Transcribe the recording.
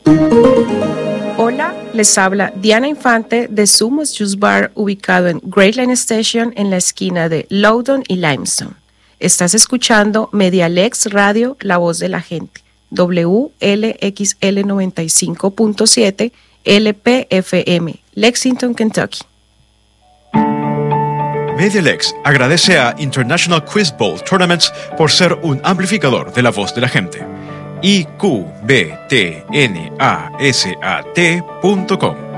Hola, les habla Diana Infante de Sumos Juice Bar, ubicado en Great Line Station en la esquina de Loudoun y Limestone. Estás escuchando Medialex Radio, La Voz de la Gente, WLXL 95.7 LPFM, Lexington, Kentucky. Medialex agradece a International Quiz Bowl Tournaments por ser un amplificador de La Voz de la Gente. IQBTNASAT.com